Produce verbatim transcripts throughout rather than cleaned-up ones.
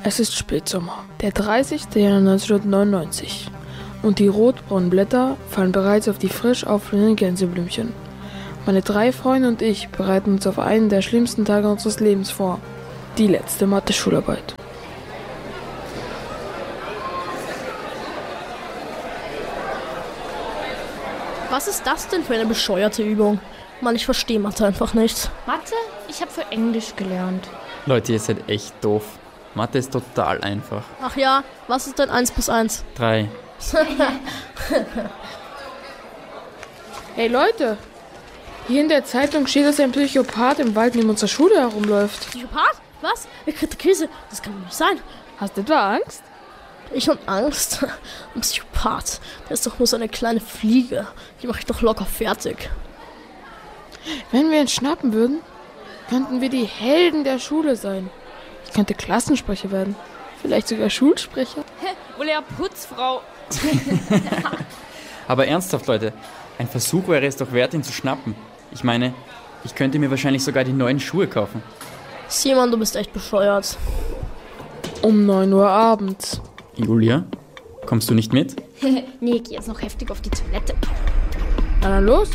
Es ist Spätsommer, der dreißigste Januar neunzehnhundertneunundneunzig. Und die rotbraunen Blätter fallen bereits auf die frisch aufblühenden Gänseblümchen. Meine drei Freunde und ich bereiten uns auf einen der schlimmsten Tage unseres Lebens vor. Die letzte Mathe-Schularbeit. Was ist das denn für eine bescheuerte Übung? Mann, ich verstehe Mathe einfach nicht. Mathe? Ich habe für Englisch gelernt. Leute, ihr seid echt doof. Mathe ist total einfach. Ach ja, was ist denn eins plus eins? Drei. Hey Leute, hier in der Zeitung steht, dass ein Psychopath im Wald neben unserer Schule herumläuft. Psychopath? Was? Er kriegt eine Krise? Das kann doch nicht sein. Hast du etwa Angst? Ich und Angst? Ein Psychopath, der ist doch nur so eine kleine Fliege. Die mache ich doch locker fertig. Wenn wir ihn schnappen würden, könnten wir die Helden der Schule sein. Ich könnte Klassensprecher werden. Vielleicht sogar Schulsprecher. Wohl eher Putzfrau. Aber ernsthaft, Leute, ein Versuch wäre es doch wert, ihn zu schnappen. Ich meine, ich könnte mir wahrscheinlich sogar die neuen Schuhe kaufen. Simon, du bist echt bescheuert. Um neun Uhr abends. Julia, kommst du nicht mit? Nee, ich geh jetzt noch heftig auf die Toilette. Na dann los.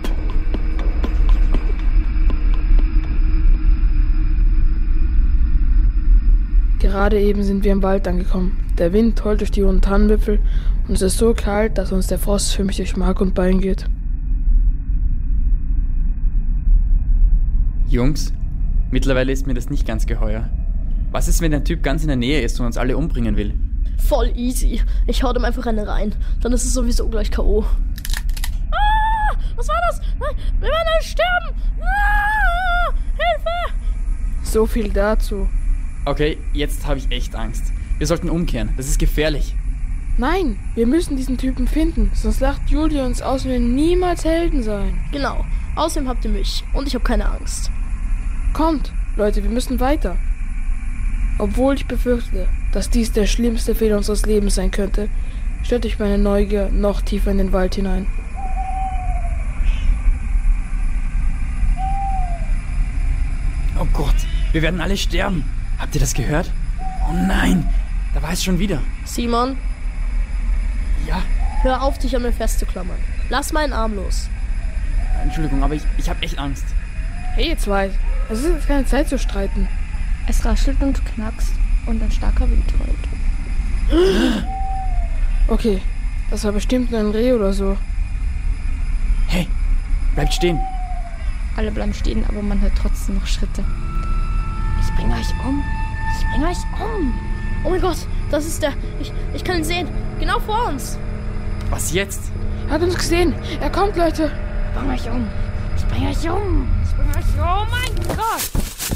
Gerade eben sind wir im Wald angekommen. Der Wind heult durch die hohen Tannenwipfel und es ist so kalt, dass uns der Frost förmlich durch Mark und Bein geht. Jungs, mittlerweile ist mir das nicht ganz geheuer. Was ist, wenn der Typ ganz in der Nähe ist und uns alle umbringen will? Voll easy. Ich hau dem einfach eine rein. Dann ist es sowieso gleich K O Ah! Was war das? Nein, wir werden alle sterben! Ah! Hilfe! So viel dazu. Okay, jetzt habe ich echt Angst. Wir sollten umkehren. Das ist gefährlich. Nein, wir müssen diesen Typen finden, sonst lacht Julia uns aus und wir niemals Helden sein. Genau. Außerdem habt ihr mich. Und ich habe keine Angst. Kommt, Leute, wir müssen weiter. Obwohl ich befürchte, dass dies der schlimmste Fehler unseres Lebens sein könnte, stürzt euch meine Neugier noch tiefer in den Wald hinein. Oh Gott, wir werden alle sterben. Habt ihr das gehört? Oh nein, da war es schon wieder. Simon, Ja, hör auf, dich an mir festzuklammern. Lass meinen Arm los. Entschuldigung, aber ich, ich habe echt Angst. Hey ihr zwei, es ist jetzt keine Zeit zu streiten. Es raschelt und knackst und ein starker Wind heult. Okay, das war bestimmt nur ein Reh oder so. Hey, bleibt stehen. Alle bleiben stehen, aber man hört trotzdem noch Schritte. Ich bringe euch um. Ich bringe euch um. Oh mein Gott, das ist der. Ich, ich kann ihn sehen. Genau vor uns. Was jetzt? Er hat uns gesehen. Er kommt, Leute. Ich bringe euch um. Ich bringe euch um. Ich bringe euch um. Oh mein Gott.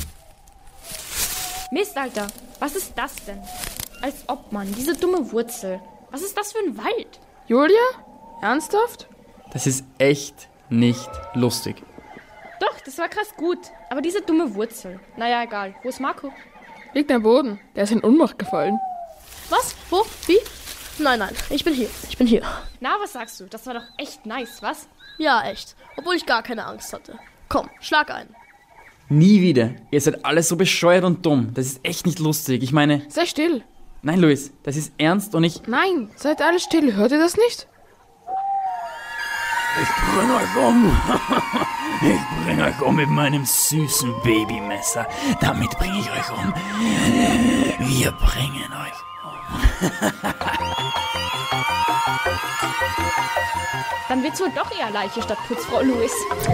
Mist, Alter. Was ist das denn? Als ob, Mann. Diese dumme Wurzel. Was ist das für ein Wald? Julia? Ernsthaft? Das ist echt nicht lustig. Doch, das war krass gut. Aber diese dumme Wurzel. Naja, egal. Wo ist Marco? Liegt am Boden. Der ist in Ohnmacht gefallen. Was? Wo? Wie? Nein, nein. Ich bin hier. Ich bin hier. Na, was sagst du? Das war doch echt nice, was? Ja, echt. Obwohl ich gar keine Angst hatte. Komm, schlag ein. Nie wieder. Ihr seid alle so bescheuert und dumm. Das ist echt nicht lustig. Ich meine... Sei still. Nein, Luis, das ist ernst und ich... Nein, seid alle still. Hört ihr das nicht? Ich bring euch um. Ich bring euch um mit meinem süßen Babymesser. Damit bringe ich euch um. Wir bringen euch um. Dann wird's wohl doch eher Leiche statt Putzfrau Louis.